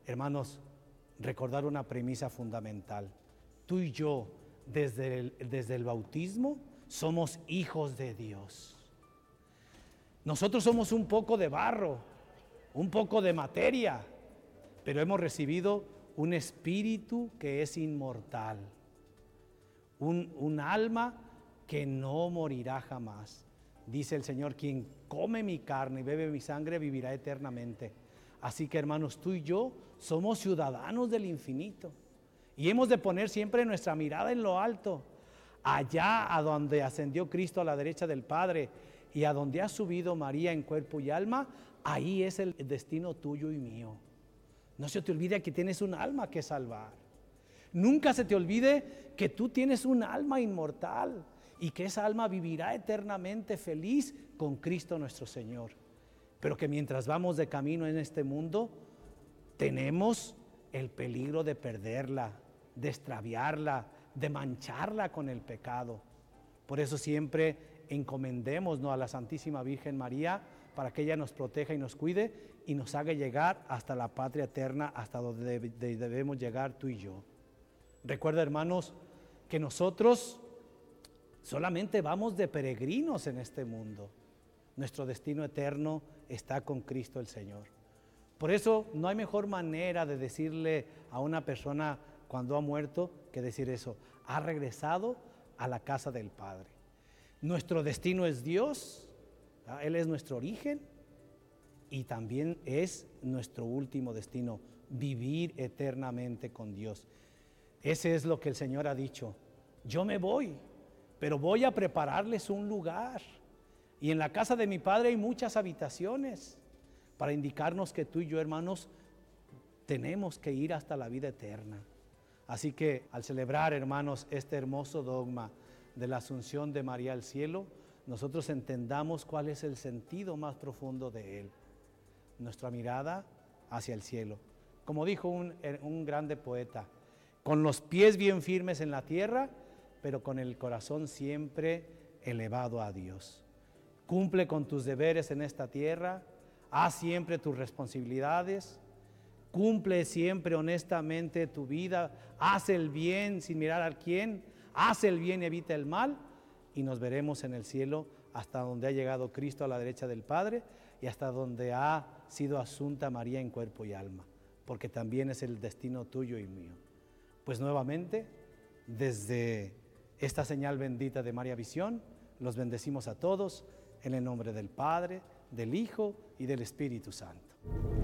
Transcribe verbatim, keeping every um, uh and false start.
Hermanos, recordar una premisa fundamental. Tú y yo, desde el, desde el bautismo, somos hijos de Dios. Nosotros somos un poco de barro, un poco de materia, pero hemos recibido un espíritu que es inmortal, un, un alma que no morirá jamás. Dice el Señor, quien come mi carne y bebe mi sangre vivirá eternamente. Así que, hermanos, tú y yo somos ciudadanos del infinito y hemos de poner siempre nuestra mirada en lo alto, allá a donde ascendió Cristo a la derecha del Padre y a donde ha subido María en cuerpo y alma. Ahí es el destino tuyo y mío. No se te olvide que tienes un alma que salvar. Nunca se te olvide que tú tienes un alma inmortal y que esa alma vivirá eternamente feliz con Cristo nuestro Señor. Pero que mientras vamos de camino en este mundo, tenemos el peligro de perderla, de extraviarla, de mancharla con el pecado. Por eso siempre encomendémonos a la Santísima Virgen María para que ella nos proteja y nos cuide y nos haga llegar hasta la patria eterna, hasta donde debemos llegar tú y yo. Recuerda, hermanos, que nosotros solamente vamos de peregrinos en este mundo. Nuestro destino eterno está con Cristo el Señor. Por eso no hay mejor manera de decirle a una persona cuando ha muerto que decir eso: ha regresado a la casa del Padre. Nuestro destino es Dios, ¿verdad? Él es nuestro origen y también es nuestro último destino, vivir eternamente con Dios. Ese es lo que el Señor ha dicho: yo me voy, pero voy a prepararles un lugar. Y en la casa de mi Padre hay muchas habitaciones, para indicarnos que tú y yo, hermanos, tenemos que ir hasta la vida eterna. Así que al celebrar, hermanos, este hermoso dogma de la Asunción de María al cielo, nosotros entendamos cuál es el sentido más profundo de él. Nuestra mirada hacia el cielo. Como dijo un, un grande poeta, con los pies bien firmes en la tierra, pero con el corazón siempre elevado a Dios. Cumple con tus deberes en esta tierra, haz siempre tus responsabilidades, cumple siempre honestamente tu vida, haz el bien sin mirar a quién, haz el bien y evita el mal, y nos veremos en el cielo hasta donde ha llegado Cristo a la derecha del Padre y hasta donde ha sido asunta María en cuerpo y alma, porque también es el destino tuyo y mío. Pues nuevamente, desde esta señal bendita de María Visión, los bendecimos a todos en el nombre del Padre, del Hijo y del Espíritu Santo.